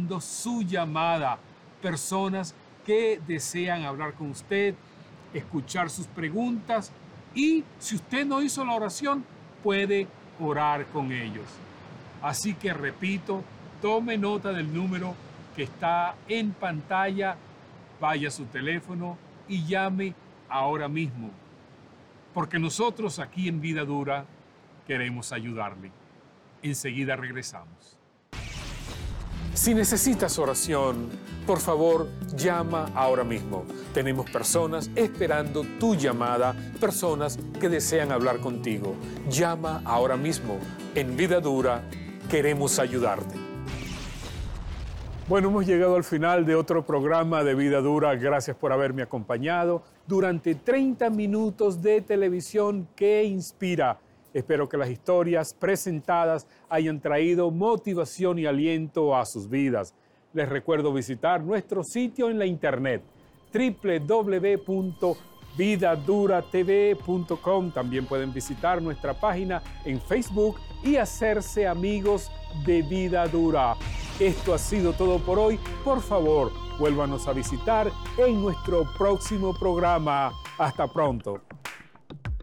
esperando su llamada. Personas que desean hablar con usted, escuchar sus preguntas y si usted no hizo la oración, puede orar con ellos. Así que repito, tome nota del número que está en pantalla, vaya a su teléfono y llame ahora mismo. Porque nosotros aquí en Vida Dura queremos ayudarle. Enseguida regresamos. Si necesitas oración, por favor, llama ahora mismo. Tenemos personas esperando tu llamada, personas que desean hablar contigo. Llama ahora mismo. En Vida Dura queremos ayudarte. Bueno, hemos llegado al final de otro programa de Vida Dura. Gracias por haberme acompañado durante 30 minutos de televisión que inspira. Espero que las historias presentadas hayan traído motivación y aliento a sus vidas. Les recuerdo visitar nuestro sitio en la internet www.vidaduratv.com. También pueden visitar nuestra página en Facebook y hacerse amigos de Vida Dura. Esto ha sido todo por hoy. Por favor, vuélvanos a visitar en nuestro próximo programa. Hasta pronto.